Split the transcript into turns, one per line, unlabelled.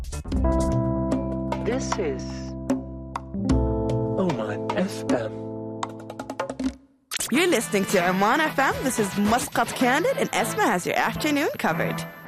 This is Oman FM.
You're listening to Oman FM. This is Muscat Candid, and Esma has your afternoon covered.